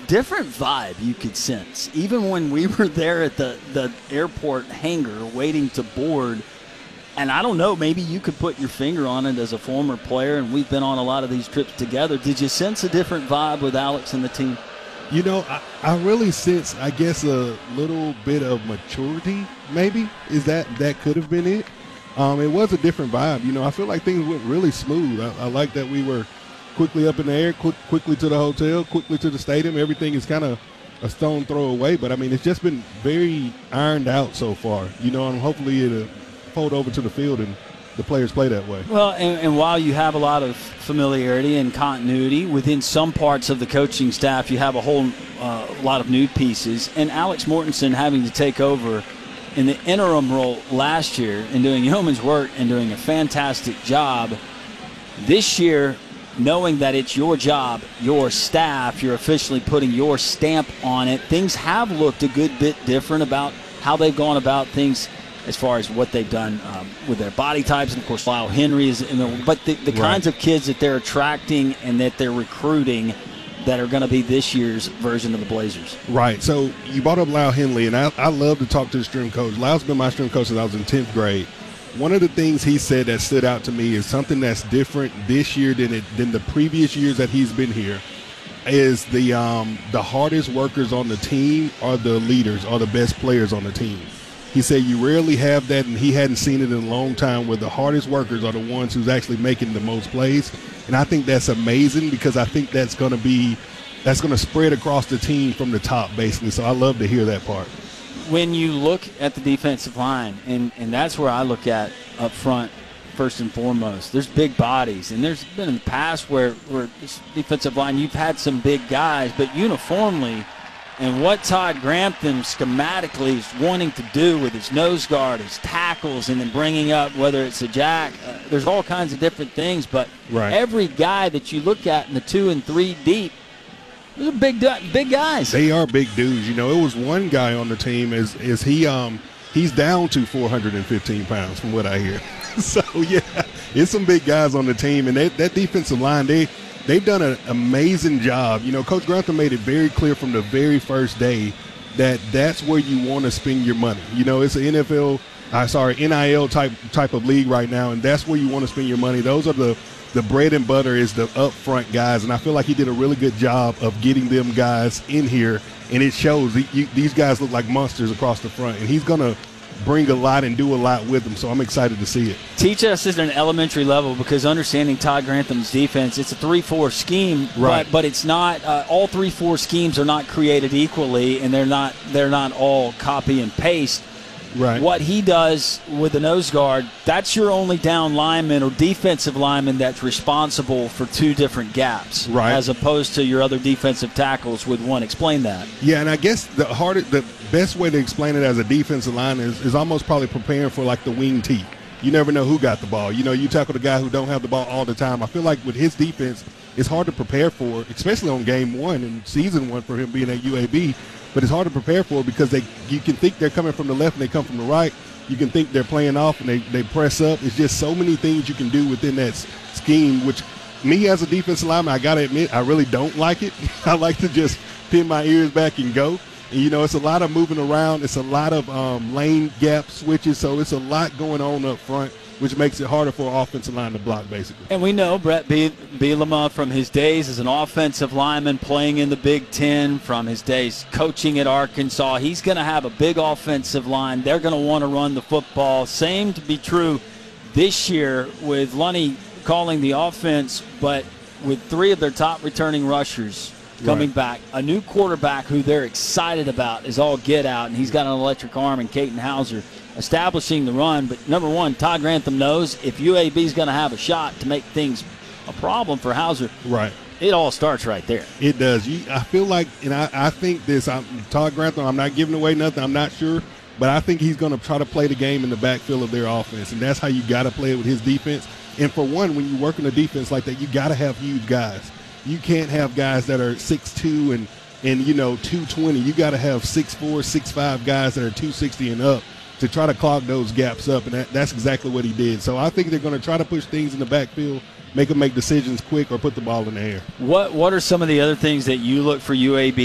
different vibe you could sense. Even when we were there at the airport hangar waiting to board, and I don't know, maybe you could put your finger on it as a former player, and we've been on a lot of these trips together. Did you sense a different vibe with Alex and the team? You know, I really sense, I guess, a little bit of maturity, maybe. That could have been it. It was a different vibe. You know, I feel like things went really smooth. I like that we were quickly up in the air, quickly to the hotel, quickly to the stadium. Everything is kind of a stone throw away. But, I mean, it's just been very ironed out so far. You know, and hopefully it'll fold over to the field and the players play that way. Well, and while you have a lot of familiarity and continuity within some parts of the coaching staff, you have a whole lot of new pieces. And Alex Mortensen having to take over in the interim role last year and doing yeoman's work and doing a fantastic job. This year, knowing that it's your job, your staff, you're officially putting your stamp on it, things have looked a good bit different about how they've gone about things as far as what they've done with their body types. And, of course, Lyle Henry is in the – but the kinds of kids that they're attracting and that they're recruiting that are going to be this year's version of the Blazers. Right. So you brought up Lyle Henley, and I love to talk to the strength coach. Lyle's been my strength coach since I was in 10th grade. One of the things he said that stood out to me is something that's different this year than the previous years that he's been here is the hardest workers on the team are the leaders, are the best players on the team. He said you rarely have that, and he hadn't seen it in a long time, where the hardest workers are the ones who's actually making the most plays. And I think that's amazing because I think that's going to spread across the team from the top, basically. So I love to hear that part. When you look at the defensive line, and that's where I look at up front first and foremost, there's big bodies. And there's been in the past where this defensive line, you've had some big guys, but uniformly – and what Todd Grantham schematically is wanting to do with his nose guard, his tackles, and then bringing up whether it's a jack, there's all kinds of different things. But Every guy that you look at in the 2 and 3 deep, those are big guys. They are big dudes. You know, it was one guy on the team is he's down to 415 pounds from what I hear. So, yeah, it's some big guys on the team. And that defensive line, they've done an amazing job. You know, Coach Grantham made it very clear from the very first day that that's where you want to spend your money. You know, it's an NIL type of league right now, and that's where you want to spend your money. Those are the bread and butter is the upfront guys, and I feel like he did a really good job of getting them guys in here, and it shows. These guys look like monsters across the front, and he's going to bring a lot and do a lot with them, so I'm excited to see it. Teach us at an elementary level, because understanding Todd Grantham's defense, it's a 3-4 scheme, right? But it's not all 3-4 schemes are not created equally, and they're not all copy and paste. Right. What he does with the nose guard, that's your only down lineman or defensive lineman that's responsible for 2 different gaps, right? As opposed to your other defensive tackles with one. Explain that. Yeah, and I guess the best way to explain it as a defensive line is almost probably preparing for like the wing tee. You never know who got the ball. You know, you tackle the guy who don't have the ball all the time. I feel like with his defense, it's hard to prepare for, especially on game 1 and season 1 for him being at UAB. But it's hard to prepare for because you can think they're coming from the left and they come from the right. You can think they're playing off and they press up. It's just so many things you can do within that scheme, which me as a defensive lineman, I got to admit, I really don't like it. I like to just pin my ears back and go. And, you know, it's a lot of moving around. It's a lot of lane gap switches. So it's a lot going on up front, which makes it harder for an offensive line to block, basically. And we know Brett Bielema from his days as an offensive lineman playing in the Big Ten, from his days coaching at Arkansas, he's going to have a big offensive line. They're going to want to run the football. Same to be true this year with Lunny calling the offense, but with 3 of their top returning rushers coming back. A new quarterback who they're excited about is all get out, and he's got an electric arm in Caden Hauser, establishing the run. But number one, Todd Grantham knows if UAB is going to have a shot to make things a problem for Hauser, right, it all starts right there. It does. I feel like, and I think this, Todd Grantham, I'm not giving away nothing, I'm not sure, but I think he's going to try to play the game in the backfield of their offense, and that's how you got to play it with his defense. And for one, when you work in a defense like that, you got to have huge guys. You can't have guys that are 6'2" and you know, 220. You got to have 6'4", 6'5" guys that are 260 and up to try to clog those gaps up, and that's exactly what he did. So I think they're going to try to push things in the backfield, make them make decisions quick, or put the ball in the air. What are some of the other things that you look for UAB